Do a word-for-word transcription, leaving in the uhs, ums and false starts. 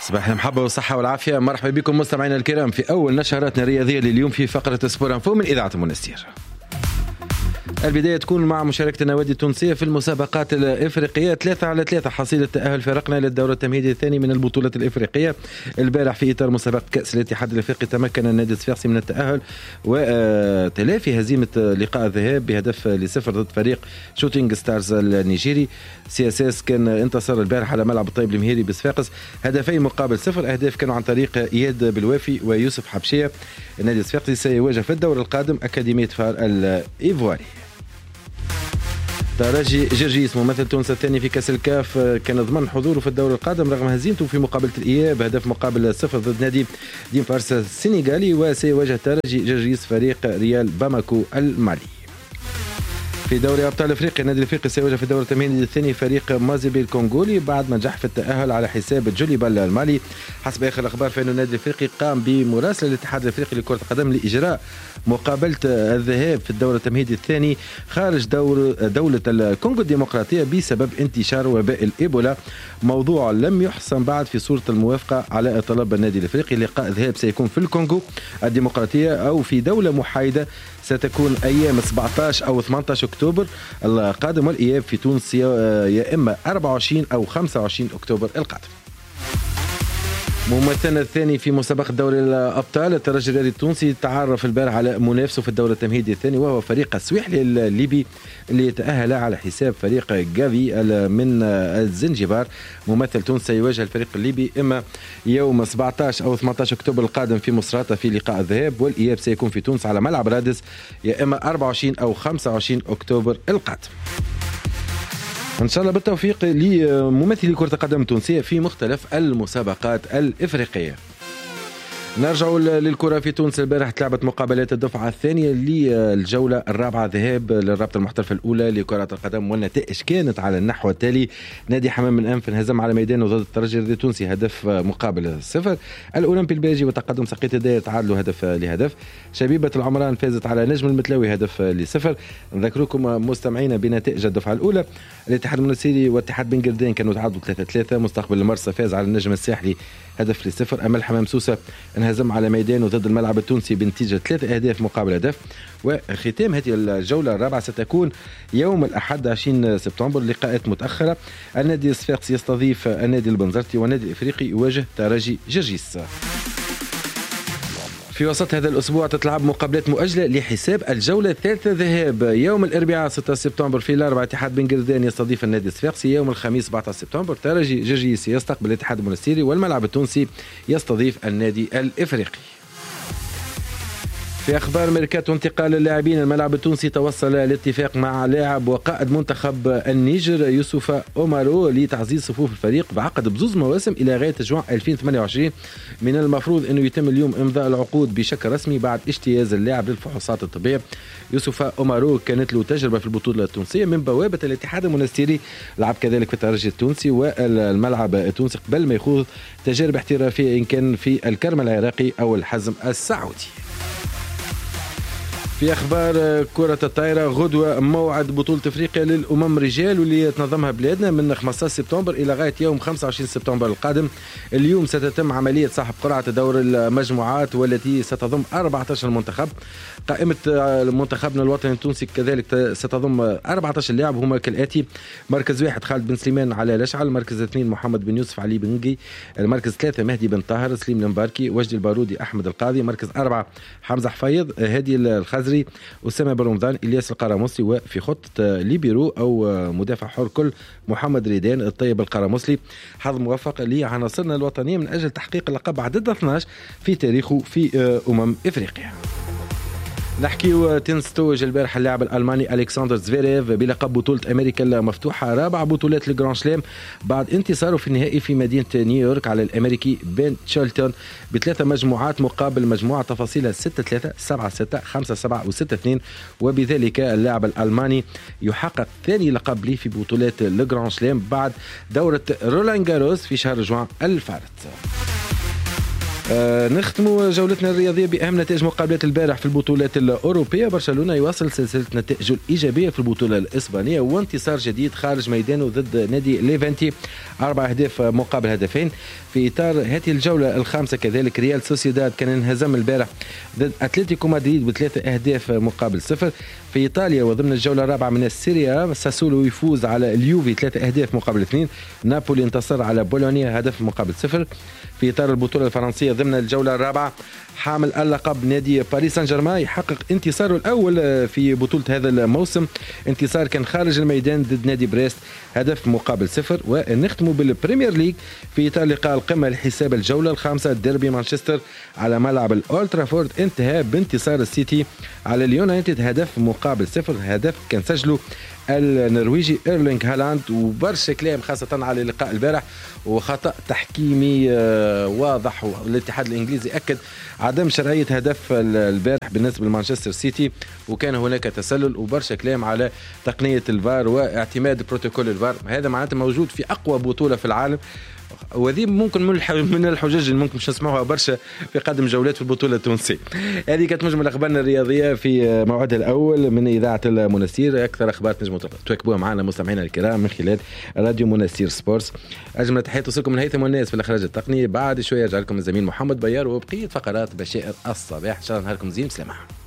صباح المحبة والصحة والعافية، مرحبا بكم مستمعينا الكرام في أول نشراتنا الرياضية لليوم في فقرة سبور انفو من إذاعة المنستير. البداية تكون مع مشاركة النوادي التونسية في المسابقات الإفريقية. ثلاثة على ثلاثة حصيلة تأهل فرقنا للدورة التمهيدي الثاني من البطولة الإفريقية. البارح في إطار مسابقة كأس الاتحاد الإفريقي تمكن النادي الصفاقسي من التأهل وتلافي هزيمة لقاء الذهاب بهدف لصفر ضد فريق شوتينغ ستارز النيجيري. سي اس اس كان انتصر البارح على ملعب الطيب المهيري بصفاقس هدفين مقابل صفر. أهداف كانوا عن طريق إياد بالوافي ويوسف حبشية. النادي الصفاقسي سيواجه في الدور القادم أكاديمية فار الإيفواري. ترجي جرجيس ممثل تونس الثاني في كأس الكاف كان ضمن حضوره في الدور القادم رغم هزيمته في مقابلة الإياب هدف مقابل صفر ضد نادي ديم فارس السنغالي. وسيواجه ترجي جرجيس فريق ريال باماكو المالي. في دوري ابطال افريقيا النادي الافريقي سيواجه في الدور الثمانية الثاني فريق مازيبي الكونغولي بعد ما نجح في التاهل على حساب جوليبال المالي. حسب اخر الاخبار فان النادي الافريقي قام بمراسله الاتحاد الافريقي لكره القدم لاجراء مقابله الذهاب في الدور التمهيدي الثاني خارج دور دوله الكونغو الديمقراطيه بسبب انتشار وباء الايبولا. موضوع لم يحسم بعد في صوره الموافقه على طلب النادي الافريقي. لقاء الذهاب سيكون في الكونغو الديمقراطيه او في دوله محايده ستكون ايام سبعة عشر او ثمانية عشر اكتوبر القادم، والاياب في تونس يا اما أربعة وعشرين او خمسة وعشرين اكتوبر القادم. ممثلنا الثاني في مسابقة دوري الأبطال الترجي الرياضي التونسي تعرف البارح على منافسه في الدورة التمهيدي الثاني وهو فريق السويحلي الليبي اللي تأهل على حساب فريق جافي من الزنجبار. ممثل تونس سيواجه الفريق الليبي إما يوم سبعة عشر أو ثمانية عشر أكتوبر القادم في مصراتة في لقاء الذهاب، والإياب سيكون في تونس على ملعب رادس يا إما أربعة وعشرين أو خمسة وعشرين أكتوبر القادم. إن شاء الله بالتوفيق لممثلي كرة القدم التونسية في مختلف المسابقات الإفريقية. نرجع للكرة في تونس. البارح تلعبت مقابلات الدفعة الثانية للجولة الرابعة ذهاب للرابطة المحترفة الأولى لكرة القدم، والنتائج كانت على النحو التالي. نادي حمام من أنف انهزم على ميدانه ضد الترجي التونسي هدف مقابل صفر. الأولمبي البلجي وتقدم سقية الداير تعادلوا هدف لهدف. شبيبة العمران فازت على نجم المتلاوي هدف لصفر. نذكركم مستمعين بنتائج الدفعة الأولى. الاتحاد المنستيري والاتحاد بن قردان كانوا تعادلوا ثلاثة ثلاثة. مستقبل المرسى فاز على النجم الساحلي هدف لصفر. أما الحمام سوسة انهزم على ميدانه ضد الملعب التونسي بنتيجة ثلاثة أهداف مقابل هدف. وختام هذه الجولة الرابعة ستكون يوم الأحد عشرين سبتمبر لقاءات متأخرة. النادي الصفاقسي يستضيف النادي البنزرتي والنادي الإفريقي يواجه ترجي جرجيس. في وسط هذا الأسبوع تتلعب مقابلات مؤجلة لحساب الجولة الثالثة ذهاب. يوم الأربعاء ستة سبتمبر في الأربعاء اتحاد بن قردان يستضيف النادي الصفاقسي. يوم الخميس سبعة عشر سبتمبر ترجي جرجيس يستقبل الاتحاد المنستيري، والملعب التونسي يستضيف النادي الإفريقي. في أخبار ميركاتو انتقال اللاعبين، الملعب التونسي توصل لاتفاق مع لاعب وقائد منتخب النيجر يوسف أومارو لتعزيز صفوف الفريق بعقد بزوز مواسم إلى غاية جوان ألفين وثمانية وعشرين. من المفروض أنه يتم اليوم إمضاء العقود بشكل رسمي بعد اجتياز اللاعب للفحوصات الطبية. يوسف أومارو كانت له تجربة في البطولة التونسية من بوابة الاتحاد المنستيري، لعب كذلك في الترجي التونسي والملعب التونسي قبل ما يخوض تجارب احترافية إن كان في الكرم العراقي أو الحزم السعودي. في أخبار كرة الطائرة غدوة موعد بطولة أفريقيا للأمم رجال واللي تنظمها بلادنا من خمسة عشر سبتمبر إلى غاية يوم خمسة وعشرين سبتمبر القادم. اليوم ستتم عملية سحب قرعة دور المجموعات والتي ستضم أربعة عشر منتخب. قائمة منتخبنا الوطني التونسي كذلك ستضم أربعة عشر لاعب هما كالآتي: مركز واحد خالد بن سليمان على الأشعل، مركز اثنين محمد بن يوسف علي بنقي، المركز ثلاثة مهدي بن طاهر، سليم المباركي، وجدي البارودي، أحمد القاضي، مركز أربعة حمزة حفيظ، هادي الخزري، أسامة بن رمضان، إلياس القرامسلي، وفي خطة ليبيرو أو مدافع حر كل محمد ريدان الطيب القرامسلي. حظ موفق لعناصرنا الوطنية من أجل تحقيق اللقب عدد اثني عشر في تاريخه في أمم إفريقيا. نحكيو تنس. توج البارح اللاعب الألماني ألكسندر زفيريف بلقب بطولة أمريكا المفتوحة رابع بطولات الجراند سلام بعد انتصاره في النهائي في مدينة نيويورك على الأمريكي بين تشيلتون بثلاثة مجموعات مقابل مجموعة تفاصيلها ستة ثلاثة سبعة ستة خمسة سبعة وستة اثنين، وبذلك اللاعب الألماني يحقق ثاني لقب لي في بطولات الجراند سلام بعد دورة رولان جاروس في شهر جوان الفارط. آه نختم جولتنا الرياضيه باهم نتائج مقابلات البارح في البطولات الاوروبيه. برشلونه يواصل سلسله نتائجه الايجابيه في البطوله الاسبانيه وانتصار جديد خارج ميدانه ضد نادي ليفانتي اربع اهداف مقابل هدفين. في اطار هذه الجوله الخامسه كذلك ريال سوسيداد كان انهزم البارح ضد اتلتيكو مدريد بثلاثه اهداف مقابل صفر. في ايطاليا وضمن الجوله الرابعه من السيريا ساسولو يفوز على اليوفي ثلاثه اهداف مقابل اثنين. نابولي انتصر على بولونيا هدف مقابل صفر. في اطار البطوله الفرنسيه ضمن الجوله الرابعه حامل اللقب نادي باريس سان جيرمان يحقق انتصاره الاول في بطوله هذا الموسم. انتصار كان خارج الميدان ضد نادي بريست هدف مقابل صفر. ونختم بالبريمير ليج في اطار لقاء القمه لحساب الجوله الخامسه ديربي مانشستر على ملعب الاولد ترافورد انتهى بانتصار السيتي على اليونايتد هدف مقابل صفر. هدف كان سجله النرويجي ايرلينغ هالاند وبرشا كلام خاصه على لقاء البارح وخطا تحكيمي واضح. والاتحاد الانجليزي اكد عدم شرعيه هدف البارح بالنسبه لمانشستر سيتي وكان هناك تسلل وبرشا كلام على تقنيه الفار واعتماد بروتوكول الفار. هذا معناته موجود في اقوى بطوله في العالم وذي ممكن من الحجج اللي ممكن مش نسمعوها برشا في قدم جولات في البطوله التونسيه. هذه كانت مجمل اخبارنا الرياضيه في موعدها الاول من اذاعه المنستير. اكثر اخبار تنجموا تواكبوها معنا مستمعينا الكرام من خلال راديو منستير سبورتس. اجمل تحيات توصلكم من هيثم والناس في الاخراج التقني. بعد شويه يرجع لكم الزميل محمد بيار وبقيه فقرات بشائر الصباح. ان شاء الله نهاركم زين بسلامه.